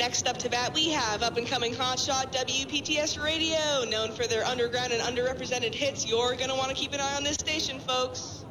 next up to bat, we have up-and-coming hotshot WPTS Radio, known for their underground and underrepresented hits. You're going to want to keep an eye on this station, folks.